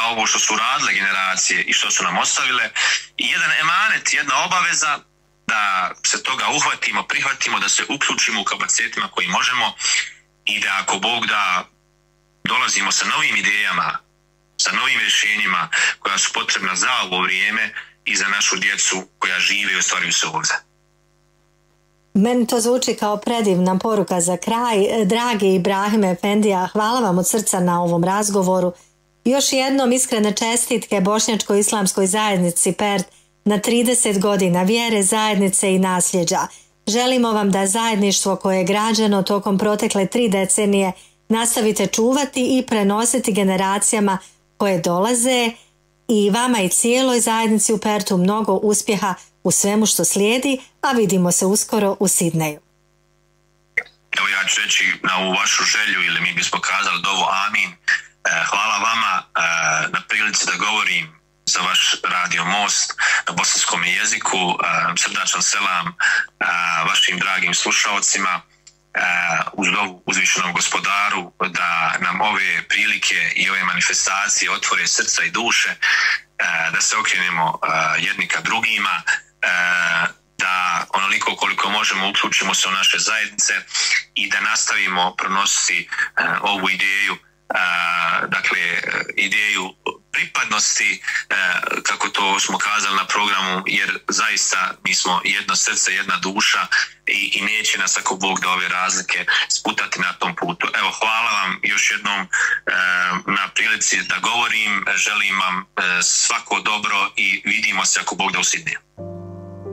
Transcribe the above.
ovo što su radile generacije i što su nam ostavile, i jedan emanet, jedna obaveza da se toga uhvatimo, prihvatimo, da se uključimo u kapacitetima koji možemo i da ako Bog da dolazimo sa novim idejama, sa novim rješenjima koja su potrebna za ovo vrijeme i za našu djecu koja žive i ostvaruju se ovdje. Meni to zvuči kao predivna poruka za kraj. Dragi Ibrahime Efendija, hvala vam od srca na ovom razgovoru. Još jednom iskrene čestitke Bošnjačko-islamskoj zajednici PERT na 30 godina vjere, zajednice i nasljeđa. Želimo vam da zajedništvo koje je građeno tokom protekle 3 decenije nastavite čuvati i prenositi generacijama koje dolaze, i vama i cijeloj zajednici u PERT-u mnogo uspjeha u svemu što slijedi, a vidimo se uskoro u Sidneju. Evo ja ću reći na ovu vašu želju, ili mi bismo kazali dovu amin. Hvala vama na prilici da govorim za vaš radio Most na bosanskom jeziku. Srdačan selam vašim dragim slušalcima, uz dovu uzvišenom Gospodaru da nam ove prilike i ove manifestacije otvore srca i duše, da se okrenemo jedni ka drugima, da onoliko koliko možemo uključimo se u naše zajednice i da nastavimo pronositi ovu ideju, dakle ideju pripadnosti, kako to smo kazali na programu, jer zaista mi smo jedno srce, jedna duša i neće nas ako Bog da ove razlike sputati na tom putu. Evo, hvala vam još jednom na prilici da govorim, želim vam svako dobro i vidimo se ako Bog da u Sidneju.